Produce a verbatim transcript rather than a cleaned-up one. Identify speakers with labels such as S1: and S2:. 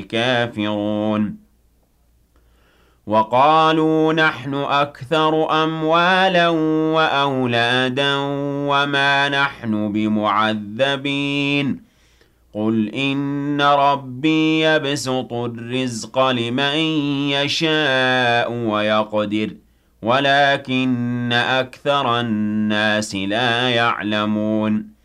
S1: كافرون وقالوا نحن أكثر أموالا وأولادا وما نحن بمعذبين قل إن ربي يبسط الرزق لمن يشاء ويقدر ولكن أكثر الناس لا يعلمون